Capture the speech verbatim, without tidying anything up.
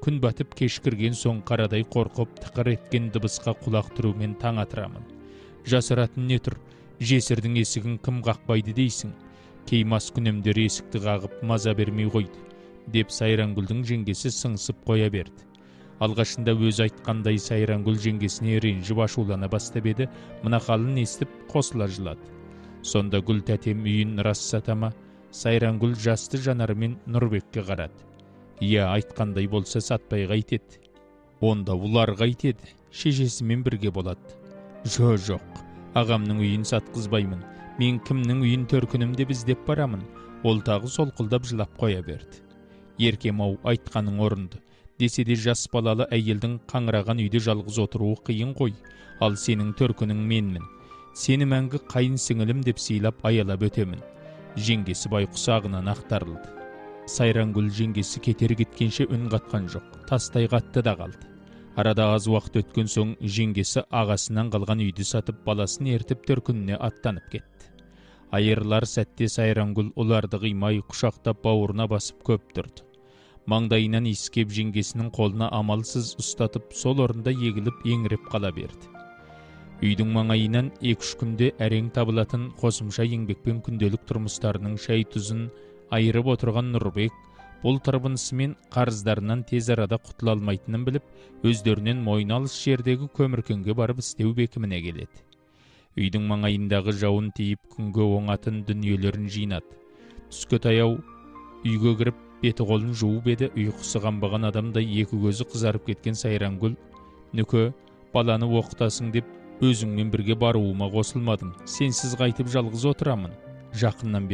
күн батып кешкірген соң қарадай қорқып тықыр еткен дыбысқа құлақ тұрумен таң атырамын. Жасыратын не тұр, жесірдің есігін кім қақпайды дейсің? Кей мас күнемдер есікті қағып маза бермей қойды, деп Сайрангүлдің жеңгесі сыңсып қоя берді. Алғашында өз айтқандай Сайрангүл жеңгесіне ренжіп ашулана бастап еді, мына халын естіп қосыла жылады. Сонда Гүл тәтем үйін рас сатама? Сайрангүл жасты жанарымен Нұрбекке қарады. Иә, айтқандай болса сатпай қайтеді. Онда улар қайтеді, шешесімен бірге болады. Жо жоқ, ағамның үйін сатқызбаймын. Мен кімнің үйін төркінімде іздеп барамын. Ол тағы солқылдап жылап қоя берді. Еркем-ау, айтқаның орынды. Десе де жас балалы әйелдің қаңыраған үйде жалғыз отыруы қиын қой. Ал сенің төркінің менмін. Сені мәңгі қайын сіңілім деп сыйлап аялап өтемін. Жеңгесі байқұс ағынан ақтарылды. Сайрангүл жеңгесі кетер кеткенше үн қатқан жоқ, тастай қатты да қалды. Арада аз уақыт өткен соң жеңгесі ағасынан қалған үйді сатып баласын ертіп төркініне аттанып кетті. Айырылар сәтте Сайрангүл оларды қимай құшақтап бауырына басып көп тұрды. Маңдайынан иіскеп жеңгесінің қолына амалсыз ұстатып сол орында егіліп еңіреп қала берді. Үйдің маңайынан екі-үш күнде әрең табылатын қосымша еңбекпен күнделік тұрмыстарының шай тұзын айырып отырған Нұрбек бұл тырбынысымен қарыздарынан тез арада құтыла алмайтынын біліп, өздерінен мойын алыс жердегі көміркенге барып істеу бекіміне келеді. Үйдің маңайындағы жауын тиіп күнге оңатын дүниелерін жинады. Түске таяу үйге кіріп беті қолын жуып еді, ұйқысы қанбаған адамдай екі көзі қызарып кеткен Сайрангүл, «Нүке, баланы оқытасың деп өзіңмен бірге баруыма қосылмадың. Сенсіз қайтып жалғыз отырамын. Жақыннан